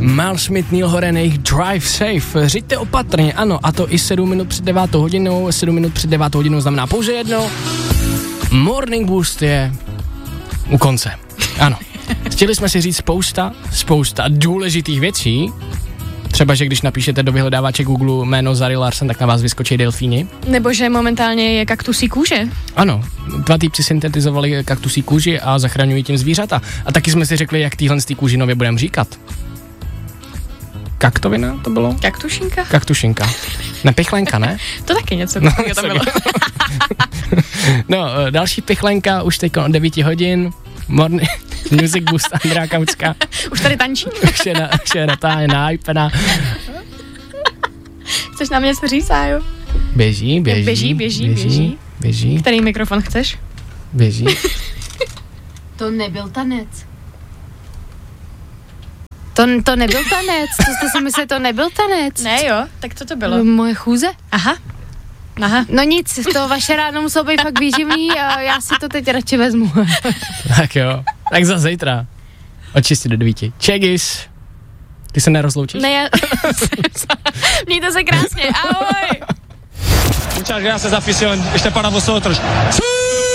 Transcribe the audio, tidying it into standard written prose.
Miles Smith, Neil Horan, jejich Drive Safe. Řiďte opatrně, ano, a to i 7 minut před 9 hodinou. 7 minut před 9 hodinou znamená pouze jedno. Morning Boost je u konce. Ano. Chtěli jsme si říct spousta důležitých věcí. Třeba, že když napíšete do vyhledávače Google jméno Zari Larsen, tak na vás vyskočí delfíni. Nebo že momentálně je kaktusí kůže. Ano, 2 týpci syntetizovali kaktusí kůži a zachraňují tím zvířata. A taky jsme si řekli, jak týhle z té kůži nově budeme říkat. Kaktovina to bylo? Kaktušinka? Kaktušinka. Nepichlenka, ne? To taky něco takového tam bylo. No, další pichlenka už teď od 9 hodin. Morning Music Boost Andrea Kaucka. Už tady tančí. Už je nahypená. Chceš nám něco říct, Ájo? Běží. Který mikrofon chceš? Běží. To nebyl tanec. To nebyl tanec, co jste si mysleli, to nebyl tanec. Ne jo, tak co to bylo? Moje chůze? Aha. No nic, to vaše ráno muselo být fakt výživný a já si to teď radši vezmu. Tak jo, tak za zítra. Od 6 do 9. Čegis. Ty se nerozloučíš? Ne, mějte se krásně, ahoj. Muchas gracias, afición. Este para vosotros.